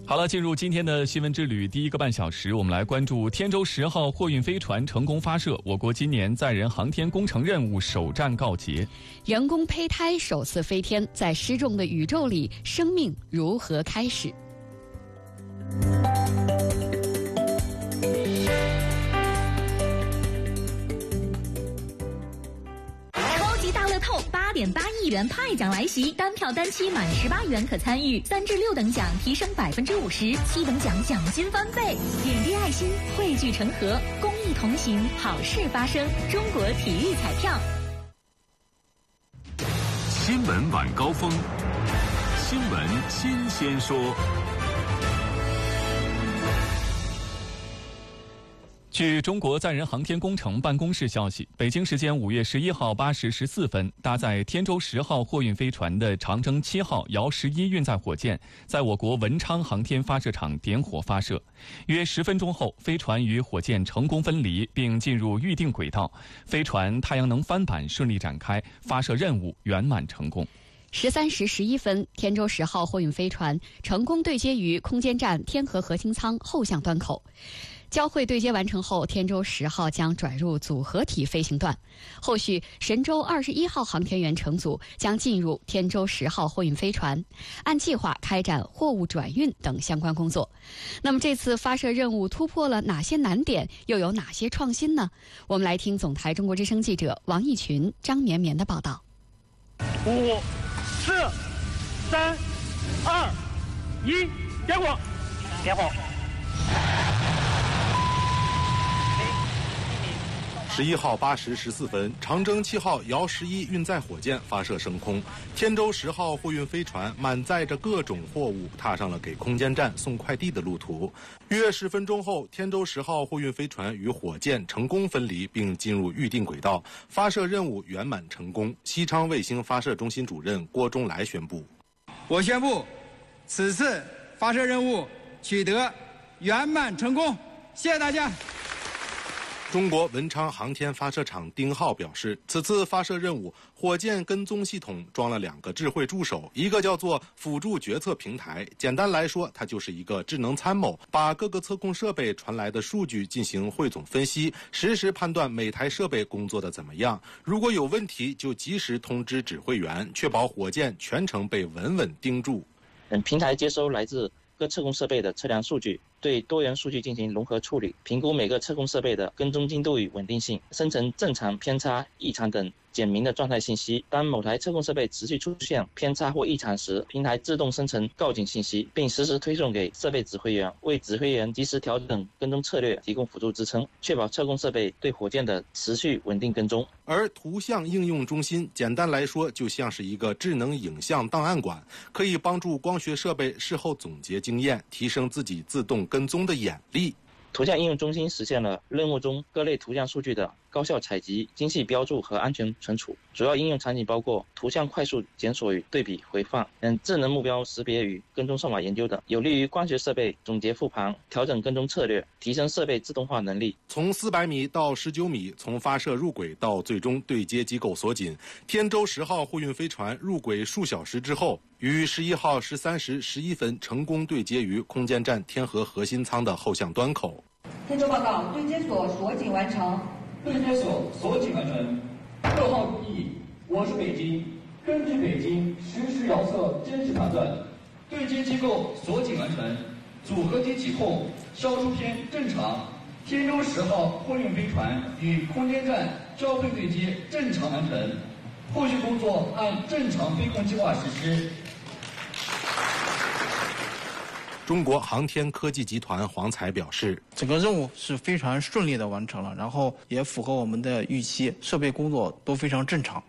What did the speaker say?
好了，进入今天的新闻之旅第一个半小时，我们来关注天舟10号货运飞船成功发射，我国今年载人航天工程任务首战告捷。 人工胚胎首次飞天，在失重的宇宙里，生命如何开始？ 8.8亿元派奖来袭，单票单期满18元可参与，3至6等奖提升50%，7等奖奖金翻倍。点滴爱心，汇聚成河，公益同行，好事发生。中国体育彩票。 新闻晚高峰，新闻新鲜说。 据中国载人航天工程办公室消息，北京时间5月11号8时14分，搭载天舟10号货运飞船的长征7号遥11运载火箭在我国文昌航天发射场点火发射。约10分钟后，飞船与火箭成功分离，并进入预定轨道，飞船太阳能帆板顺利展开，发射任务圆满成功。 13时11分，天舟10号货运飞船成功对接于空间站天河核心舱后向端口。交会对接完成后，天舟10号将转入组合体飞行段。后续，神舟21号航天员乘组将进入天舟10号货运飞船，按计划开展货物转运等相关工作。那么这次发射任务突破了哪些难点，又有哪些创新呢？我们来听总台中国之声记者王义群、张绵绵的报道。 5、4、3、2、1，点火！点火 ！11号8时14分，长征7号遥11运载火箭发射升空，天舟10号货运飞船满载着各种货物，踏上了给空间站送快递的路途。约10分钟后，天舟10号货运飞船与火箭成功分离，并进入预定轨道，发射任务圆满成功。西昌卫星发射中心主任郭忠来宣布： 我宣布，此次发射任务取得圆满成功。谢谢大家。 中国文昌航天发射场丁浩表示，此次发射任务，火箭跟踪系统装了2个智慧助手，一个叫做辅助决策平台，简单来说，它就是一个智能参谋，把各个测控设备传来的数据进行汇总分析，实时判断每台设备工作的怎么样，如果有问题就及时通知指挥员，确保火箭全程被稳稳盯住。 平台接收来自各测控设备的测量数据，对多元数据进行融合处理，评估每个测控设备的跟踪精度与稳定性，生成正常、偏差、异常等简明的状态信息。当某台测控设备持续出现偏差或异常时，平台自动生成告警信息，并实时推送给设备指挥员，为指挥员及时调整跟踪策略提供辅助支撑，确保测控设备对火箭的持续稳定跟踪。 而图像应用中心简单来说就像是一个智能影像档案馆，可以帮助光学设备事后总结经验，提升自己自动跟踪的眼力。 图像应用中心实现了任务中各类图像数据的高效采集、精细标注和安全存储。主要应用场景包括图像快速检索与对比回放、智能目标识别与跟踪算法研究等，有利于光学设备总结复盘、调整跟踪策略，提升设备自动化能力。 从400米到19米，从发射入轨到最终对接机构锁紧，天舟10号货运飞船入轨数小时之后，于11号13时11分成功对接于空间站天河核心舱的后向端口。 天舟报告，对接所锁紧完成。 对接所锁紧完成。6号注意，我是北京，根据北京实时遥测真实判断，对接机构锁紧完成，组合体起控，消出偏正常。天舟10号货运飞船与空间站交会对接正常完成，后续工作按正常飞控计划实施。 中国航天科技集团黄才表示， 整个任务是非常顺利的完成了，然后也符合我们的预期，设备工作都非常正常。